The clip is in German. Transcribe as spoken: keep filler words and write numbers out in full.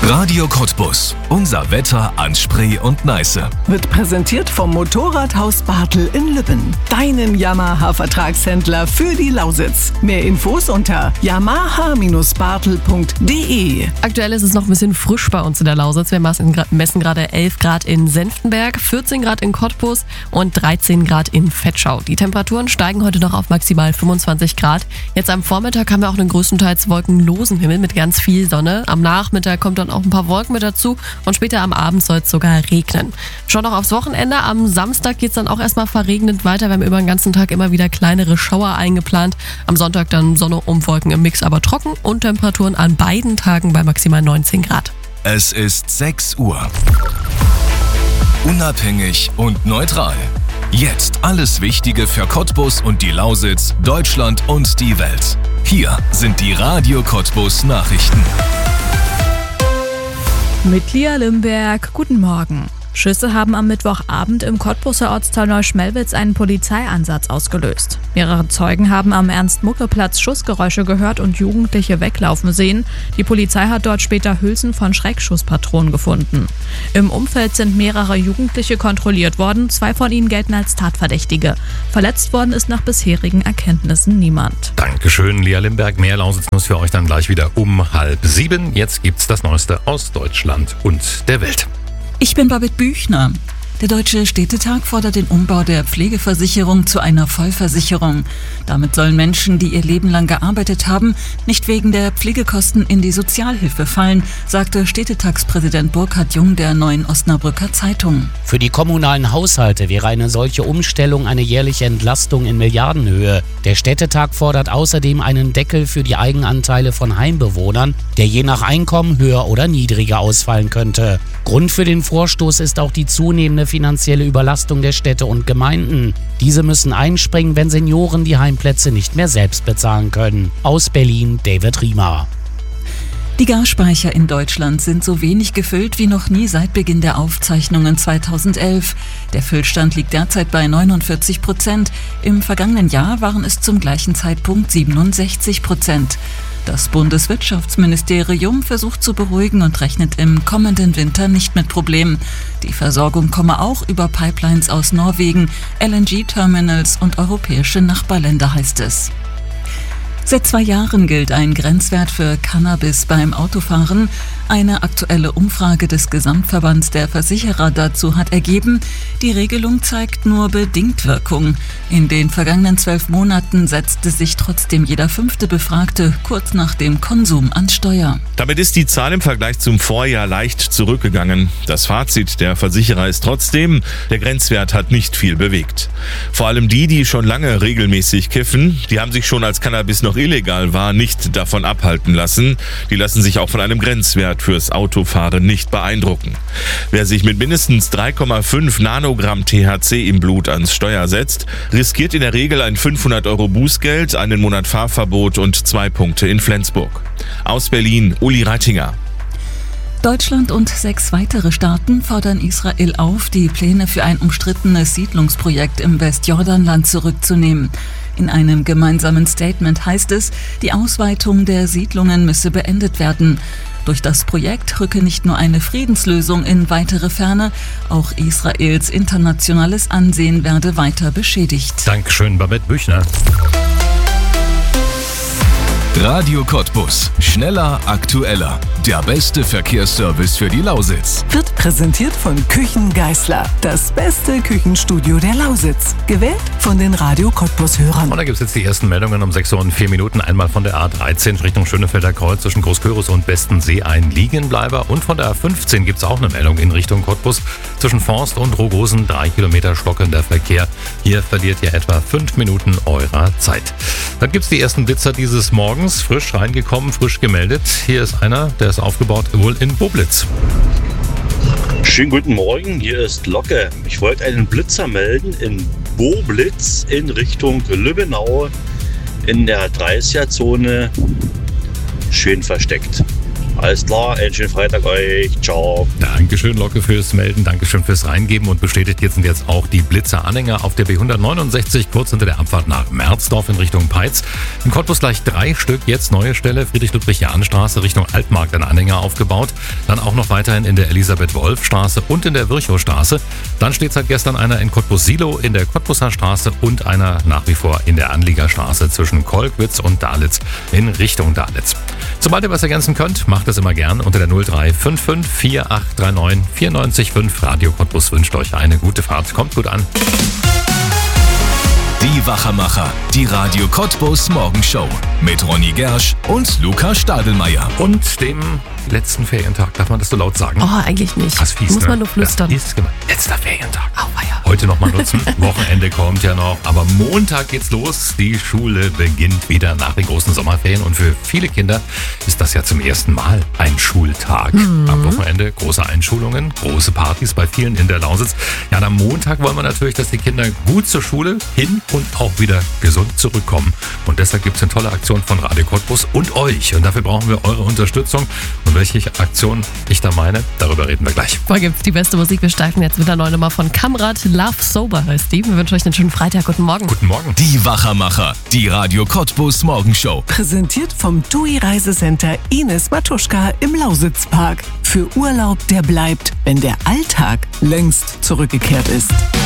Radio Cottbus. Unser Wetter an Spree und Neiße. Wird präsentiert vom Motorradhaus Bartel in Lübben. Deinem Yamaha-Vertragshändler für die Lausitz. Mehr Infos unter yamaha bartel punkt de. Aktuell ist es noch ein bisschen frisch bei uns in der Lausitz. Wir messen gerade elf Grad in Senftenberg, vierzehn Grad in Cottbus und dreizehn Grad in Vetschau. Die Temperaturen steigen heute noch auf maximal fünfundzwanzig Grad. Jetzt am Vormittag haben wir auch einen größtenteils wolkenlosen Himmel mit ganz viel Sonne. Am Nachmittag kommt dann auch ein paar Wolken mit dazu und später am Abend soll es sogar regnen. Schon noch aufs Wochenende. Am Samstag geht es dann auch erstmal verregnend weiter. Wir haben über den ganzen Tag immer wieder kleinere Schauer eingeplant. Am Sonntag dann Sonne und Wolken im Mix, aber trocken und Temperaturen an beiden Tagen bei maximal neunzehn Grad. Es ist sechs Uhr. Unabhängig und neutral. Jetzt alles Wichtige für Cottbus und die Lausitz, Deutschland und die Welt. Hier sind die Radio Cottbus Nachrichten. Mit Lia Limberg, guten Morgen. Schüsse haben am Mittwochabend im Cottbuser Ortsteil Neuschmelwitz einen Polizeieinsatz ausgelöst. Mehrere Zeugen haben am Ernst-Mucke-Platz Schussgeräusche gehört und Jugendliche weglaufen sehen. Die Polizei hat dort später Hülsen von Schreckschusspatronen gefunden. Im Umfeld sind mehrere Jugendliche kontrolliert worden. Zwei von ihnen gelten als Tatverdächtige. Verletzt worden ist nach bisherigen Erkenntnissen niemand. Dankeschön, Lia Limberg. Mehr Lausitz-News für euch dann gleich wieder um halb sieben. Jetzt gibt's das Neueste aus Deutschland und der Welt. Ich bin Babette Büchner. Der Deutsche Städtetag fordert den Umbau der Pflegeversicherung zu einer Vollversicherung. Damit sollen Menschen, die ihr Leben lang gearbeitet haben, nicht wegen der Pflegekosten in die Sozialhilfe fallen, sagte Städtetagspräsident Burkhard Jung der Neuen Osnabrücker Zeitung. Für die kommunalen Haushalte wäre eine solche Umstellung eine jährliche Entlastung in Milliardenhöhe. Der Städtetag fordert außerdem einen Deckel für die Eigenanteile von Heimbewohnern, der je nach Einkommen höher oder niedriger ausfallen könnte. Grund für den Vorstoß ist auch die zunehmende finanzielle Überlastung der Städte und Gemeinden. Diese müssen einspringen, wenn Senioren die Heimplätze nicht mehr selbst bezahlen können. Aus Berlin, David Riemer. Die Gasspeicher in Deutschland sind so wenig gefüllt wie noch nie seit Beginn der Aufzeichnungen zweitausendelf. Der Füllstand liegt derzeit bei neunundvierzig Prozent. Im vergangenen Jahr waren es zum gleichen Zeitpunkt siebenundsechzig Prozent. Das Bundeswirtschaftsministerium versucht zu beruhigen und rechnet im kommenden Winter nicht mit Problemen. Die Versorgung komme auch über Pipelines aus Norwegen, L N G-Terminals und europäische Nachbarländer, heißt es. Seit zwei Jahren gilt ein Grenzwert für Cannabis beim Autofahren. Eine aktuelle Umfrage des Gesamtverbands der Versicherer dazu hat ergeben, die Regelung zeigt nur bedingt Wirkung. In den vergangenen zwölf Monaten setzte sich trotzdem jeder fünfte Befragte kurz nach dem Konsum ans Steuer. Damit ist die Zahl im Vergleich zum Vorjahr leicht zurückgegangen. Das Fazit der Versicherer ist trotzdem, der Grenzwert hat nicht viel bewegt. Vor allem die, die schon lange regelmäßig kiffen, die haben sich schon als Cannabis noch illegal war, nicht davon abhalten lassen. Die lassen sich auch von einem Grenzwert fürs Autofahren nicht beeindrucken. Wer sich mit mindestens drei Komma fünf Nanogramm T H C im Blut ans Steuer setzt, riskiert in der Regel ein fünfhundert Euro Bußgeld, einen Monat Fahrverbot und zwei Punkte in Flensburg. Aus Berlin, Uli Reitinger. Deutschland und sechs weitere Staaten fordern Israel auf, die Pläne für ein umstrittenes Siedlungsprojekt im Westjordanland zurückzunehmen. In einem gemeinsamen Statement heißt es, die Ausweitung der Siedlungen müsse beendet werden. Durch das Projekt rücke nicht nur eine Friedenslösung in weitere Ferne, auch Israels internationales Ansehen werde weiter beschädigt. Dankeschön, Babette Büchner. Radio Cottbus. Schneller, aktueller. Der beste Verkehrsservice für die Lausitz. Wird präsentiert von Küchen Geisler. Das beste Küchenstudio der Lausitz. Gewählt von den Radio Cottbus-Hörern. Und da gibt es jetzt die ersten Meldungen um sechs Uhr und vier Minuten. Einmal von der A dreizehn Richtung Schönefelder Kreuz zwischen Großkörus und Bestensee ein Liegenbleiber. Und von der A fünfzehn gibt es auch eine Meldung in Richtung Cottbus. Zwischen Forst und Rogosen drei Kilometer stockender Verkehr. Hier verliert ihr etwa fünf Minuten eurer Zeit. Dann gibt es die ersten Blitzer dieses Morgens. Frisch reingekommen, frisch gemeldet. Hier ist einer, der ist aufgebaut wohl in Boblitz. Schönen guten Morgen, hier ist Locke. Ich wollte einen Blitzer melden in Boblitz in Richtung Lübbenau in der dreißiger Zone. Schön versteckt. Alles klar, einen schönen Freitag euch. Ciao. Dankeschön, Locke, fürs Melden. Dankeschön fürs Reingeben. Und bestätigt jetzt sind jetzt auch die Blitzer-Anhänger auf der B hundertneunundsechzig, kurz hinter der Abfahrt nach Merzdorf in Richtung Peitz. In Cottbus gleich drei Stück, jetzt neue Stelle, Friedrich-Ludwig-Jahn-Straße Richtung Altmarkt, ein Anhänger aufgebaut. Dann auch noch weiterhin in der Elisabeth-Wolf-Straße und in der Virchow-Straße. Dann steht seit gestern einer in Cottbus-Silo in der Cottbuser Straße und einer nach wie vor in der Anliegerstraße zwischen Kolkwitz und Dalitz in Richtung Dalitz. Sobald ihr was ergänzen könnt, macht das immer gern unter der null drei fünf fünf vier acht drei neun vier neun fünf. Radio Cottbus wünscht euch eine gute Fahrt. Kommt gut an. Die Wachermacher, die Radio Cottbus Morgenshow mit Ronny Gersch und Luca Stadelmeier. Und dem letzten Ferientag, darf man das so laut sagen? Oh, eigentlich nicht. Was fies, Muss ne? man nur flüstern. Das ist gemein. Letzter Ferientag. Auweia. Heute nochmal nutzen. Wochenende kommt ja noch. Aber Montag geht's los. Die Schule beginnt wieder nach den großen Sommerferien. Und für viele Kinder ist das ja zum ersten Mal ein Schultag. Mhm. Am Wochenende große Einschulungen, große Partys bei vielen in der Lausitz. Ja, und am Montag wollen wir natürlich, dass die Kinder gut zur Schule hin und auch wieder gesund zurückkommen. Und deshalb gibt's eine tolle Aktion von Radio Cottbus und euch. Und dafür brauchen wir eure Unterstützung. Und welche Aktion ich da meine, darüber reden wir gleich. Da gibt's die beste Musik. Wir starten jetzt mit der neuen Nummer von Kamrat. Love Sober heißt die. Wir wünschen euch einen schönen Freitag. Guten Morgen. Guten Morgen. Die Wachermacher, die Radio Cottbus Morgenshow. Präsentiert vom T U I Reisecenter Ines Matuschka im Lausitzpark. Für Urlaub, der bleibt, wenn der Alltag längst zurückgekehrt ist.